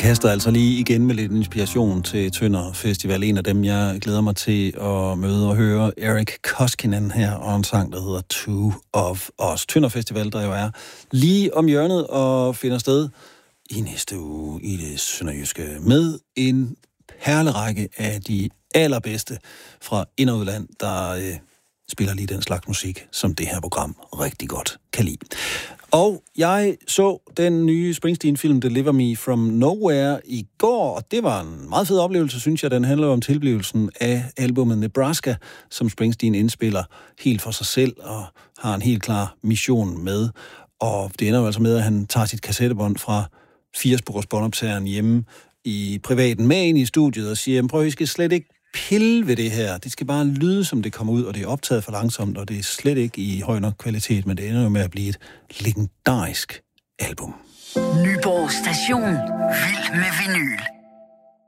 kaster altså lige igen med lidt inspiration til Tønder Festival. En af dem, jeg glæder mig til at møde og høre, Erik Koskinen her, og en sang, der hedder Two of Us. Tønder Festival, der jo er lige om hjørnet og finder sted i næste uge i det sønderjyske med en perlerække af de allerbedste fra ind- og udland, der spiller lige den slags musik, som det her program rigtig godt kan lide. Og jeg så den nye Springsteen-film Deliver Me From Nowhere i går, og det var en meget fed oplevelse, synes jeg. Den handler om tilblivelsen af albumet Nebraska, som Springsteen indspiller helt for sig selv og har en helt klar mission med. Og det ender jo altså med, at han tager sit kassettebånd fra 4-spors båndoptageren hjemme i privaten med ind i studiet og siger, prøv, I skal slet ikke pille ved det her. Det skal bare lyde, som det kommer ud, og det er optaget for langsomt, og det er slet ikke i høj nok kvalitet, men det ender jo med at blive et legendarisk album. Nyborg Station. Vild med vinyl.